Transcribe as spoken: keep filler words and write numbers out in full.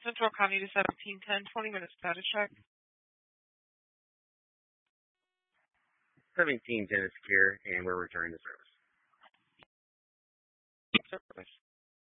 Central County to seventeen ten, twenty minutes status check. seventeen ten is secure, and we're returning to service. Service.